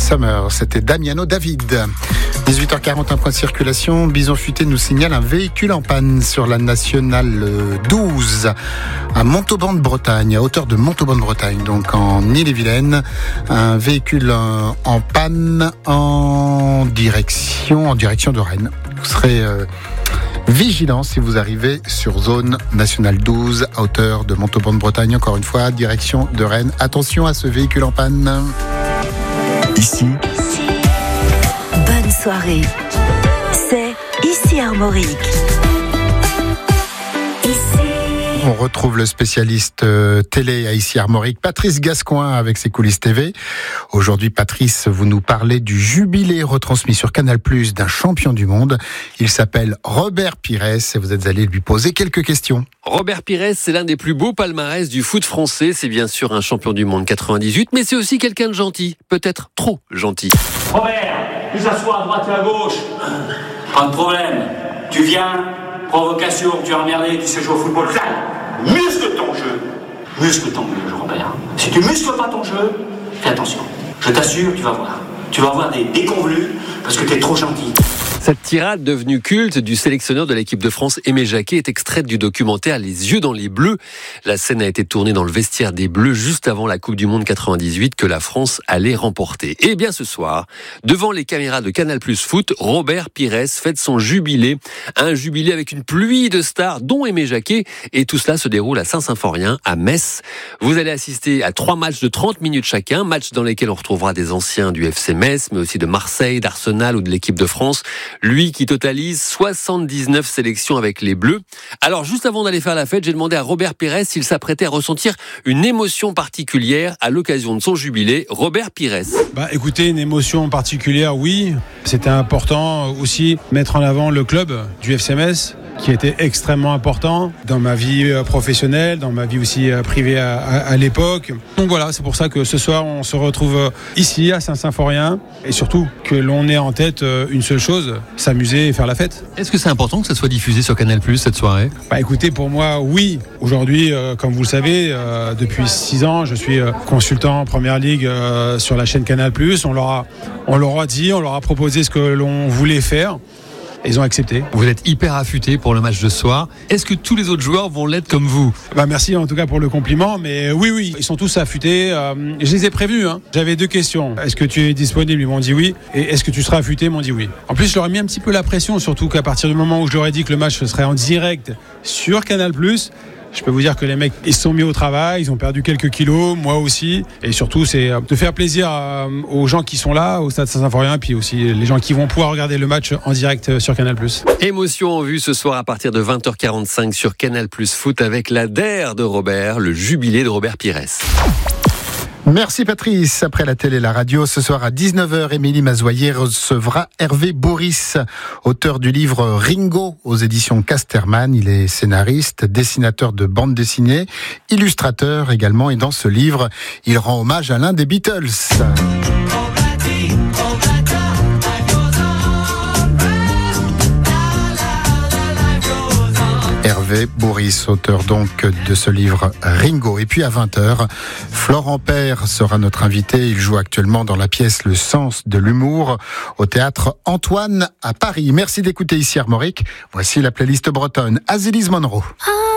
Summer, c'était Damiano David. 18h40, un point de circulation. Bison Futé nous signale un véhicule en panne sur la nationale 12 à Montauban de Bretagne, à hauteur de Montauban de Bretagne, donc en Ille-et-Vilaine. Un véhicule en panne en direction de Rennes. Vous serez vigilant si vous arrivez sur zone nationale 12 à hauteur de Montauban de Bretagne, encore une fois, direction de Rennes. Attention à ce véhicule en panne. Ici. Bonne soirée. C'est Ici Armorique. On retrouve le spécialiste télé à Ici Armorique, Patrice Gascoin, avec ses coulisses TV. Aujourd'hui, Patrice, vous nous parlez du jubilé retransmis sur Canal+ d'un champion du monde. Il s'appelle Robert Pires et vous êtes allé lui poser quelques questions. Robert Pires, c'est l'un des plus beaux palmarès du foot français. C'est bien sûr un champion du monde 98, mais c'est aussi quelqu'un de gentil. Peut-être trop gentil. Robert, tu s'assois à droite et à gauche. Pas de problème. Tu viens, provocation, tu es emmerdé, tu sais jouer au football. Muscle ton jeu. Muscle ton jeu, Robert. Si tu muscles pas ton jeu, fais attention. Je t'assure, tu vas voir. Tu vas avoir des déconvenus parce que t'es trop gentil. Cette tirade devenue culte du sélectionneur de l'équipe de France, Aimé Jacquet, est extraite du documentaire Les yeux dans les bleus. La scène a été tournée dans le vestiaire des Bleus juste avant la Coupe du Monde 98 que la France allait remporter. Et bien ce soir, devant les caméras de Canal+ Foot, Robert Pires fête son jubilé. Un jubilé avec une pluie de stars, dont Aimé Jacquet. Et tout cela se déroule à Saint-Symphorien, à Metz. Vous allez assister à 3 matchs de 30 minutes chacun, matchs dans lesquels on retrouvera des anciens du FC Metz, mais aussi de Marseille, d'Arsenal ou de l'équipe de France. Lui qui totalise 79 sélections avec les Bleus. Alors juste avant d'aller faire la fête, j'ai demandé à Robert Pires s'il s'apprêtait à ressentir une émotion particulière à l'occasion de son jubilé. Robert Pires. Écoutez, une émotion particulière, oui. C'était important aussi mettre en avant le club du FC Metz, qui était extrêmement important dans ma vie professionnelle, dans ma vie aussi privée à l'époque. Donc voilà, c'est pour ça que ce soir, on se retrouve ici, à Saint-Symphorien, et surtout que l'on ait en tête une seule chose, s'amuser et faire la fête. Est-ce que c'est important que ça soit diffusé sur Canal+, cette soirée ? Écoutez, pour moi, oui. Aujourd'hui, comme vous le savez, depuis 6 ans, je suis consultant en Première Ligue sur la chaîne Canal+. On leur a dit, on leur a proposé ce que l'on voulait faire. Ils ont accepté. Vous êtes hyper affûté pour le match de ce soir. Est-ce que tous les autres joueurs vont l'être comme vous ? Merci en tout cas pour le compliment, mais oui, ils sont tous affûtés. Je les ai prévenus. J'avais 2 questions. Est-ce que tu es disponible ? Ils m'ont dit oui. Et est-ce que tu seras affûté ? Ils m'ont dit oui. En plus, je leur ai mis un petit peu la pression, surtout qu'à partir du moment où je leur ai dit que le match serait en direct sur Canal+, je peux vous dire que les mecs, ils se sont mis au travail, ils ont perdu quelques kilos, moi aussi. Et surtout, c'est de faire plaisir aux gens qui sont là, au stade Saint-Symphorien, et puis aussi les gens qui vont pouvoir regarder le match en direct sur Canal+. Émotion en vue ce soir à partir de 20h45 sur Canal+ Foot avec la DER de Robert, le jubilé de Robert Pires. Merci Patrice. Après la télé et la radio, ce soir à 19h, Émilie Mazoyer recevra Hervé Bourris, auteur du livre Ringo aux éditions Casterman. Il est scénariste, dessinateur de bande dessinée, illustrateur également. Et dans ce livre, il rend hommage à l'un des Beatles. Hervé Bourris, auteur donc de ce livre Ringo. Et puis à 20h, Florent Père sera notre invité. Il joue actuellement dans la pièce Le sens de l'humour au théâtre Antoine à Paris. Merci d'écouter Ici Armorique. Voici la playlist bretonne. Azélise Monroe.